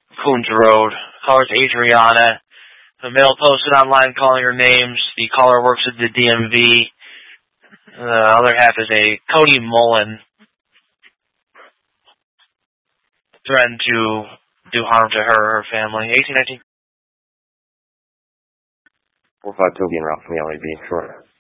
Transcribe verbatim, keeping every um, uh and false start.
Coons Road. Caller's Adriana. The male posted online calling her names. The caller works at the D M V. The other half is a Cody Mullen. Threatened to do harm to her or her family. eighteen nineteen. four five Toby and Ralph from the L A B. Sure.